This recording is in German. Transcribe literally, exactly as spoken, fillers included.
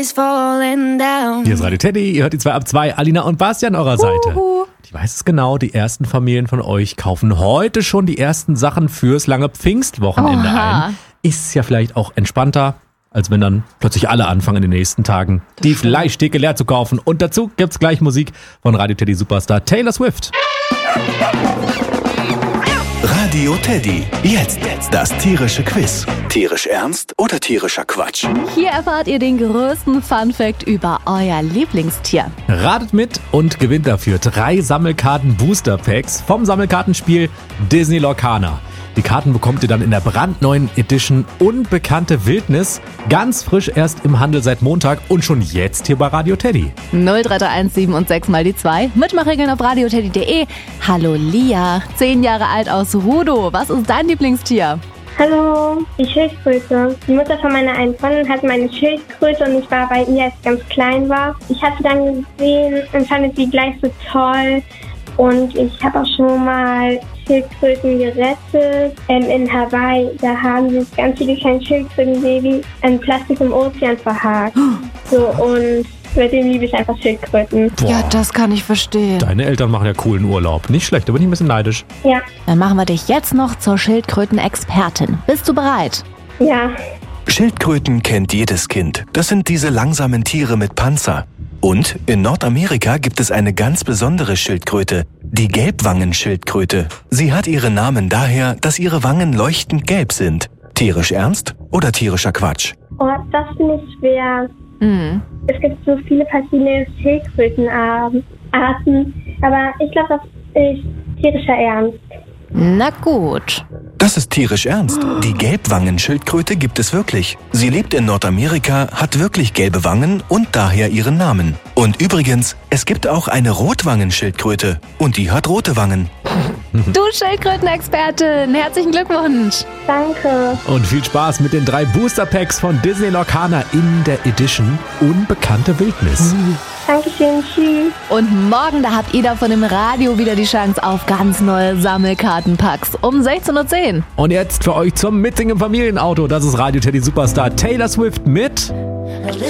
Hier ist Radio Teddy, ihr hört die zwei ab zwei, Alina und Basti an eurer Seite. Uhu. Ich weiß es genau, die ersten Familien von euch kaufen heute schon die ersten Sachen fürs lange Pfingstwochenende Oha. ein. Ist ja vielleicht auch entspannter, als wenn dann plötzlich alle anfangen in den nächsten Tagen die Fleischtheke leer zu kaufen. Und dazu gibt's gleich Musik von Radio Teddy Superstar Taylor Swift. Radio Teddy, jetzt das tierische Quiz. Tierisch ernst oder tierischer Quatsch? Hier erfahrt ihr den größten Funfact über euer Lieblingstier. Ratet mit und gewinnt dafür drei Sammelkarten-Booster-Packs vom Sammelkartenspiel Disney Lorcaner. Die Karten bekommt ihr dann in der brandneuen Edition Unbekannte Wildnis. Ganz frisch erst im Handel seit Montag und schon jetzt hier bei Radio Teddy. null drei drei eins sieben und sechs mal die zwei. Mitmachregeln auf radioteddy punkt de. Hallo Lia, zehn Jahre alt aus Rudow. Was ist dein Lieblingstier? Hallo, die Schildkröte. Die Mutter von meiner einen Freundin hat meine Schildkröte und ich war bei ihr, als ich ganz klein war. Ich hatte dann gesehen und fand sie gleich so toll. Und ich habe auch schon mal Schildkröten gerettet. Ähm, in Hawaii, da haben sich ganz viele kleine Schildkrötenbaby an Plastik im Ozean verhakt. So, und seitdem liebe ich einfach Schildkröten. Boah, Ja, das kann ich verstehen. deine Eltern machen ja coolen Urlaub. Nicht schlecht, aber bin ich ein bisschen neidisch. Ja, Dann machen wir dich jetzt noch zur Schildkröten-Expertin. Bist du bereit? ja. Schildkröten kennt jedes Kind. Das sind diese langsamen Tiere mit Panzer. Und in Nordamerika gibt es eine ganz besondere Schildkröte, die Gelbwangenschildkröte. Sie hat ihren Namen daher, dass ihre Wangen leuchtend gelb sind. Tierisch ernst oder tierischer Quatsch? Oh, das finde ich schwer. Mhm. Es gibt so viele verschiedene Schildkrötenarten, aber ich glaube, das ist tierischer Ernst. Na gut. Das ist tierisch ernst. Die Gelbwangenschildkröte gibt es wirklich. Sie lebt in Nordamerika, hat wirklich gelbe Wangen und daher ihren Namen. Und übrigens, es gibt auch eine Rotwangenschildkröte und die hat rote Wangen. Du Schildkröten-Expertin, herzlichen Glückwunsch. Danke. Und viel Spaß mit den drei Booster-Packs von Disney Lorcaner in der Edition Unbekannte Wildnis. Dankeschön, tschüss. Und morgen, da habt ihr da von dem Radio wieder die Chance auf ganz neue Sammelkartenpacks um sechzehn Uhr zehn. Und jetzt für euch zum Mitsingen im Familienauto. Das ist Radio Teddy Superstar Taylor Swift mit...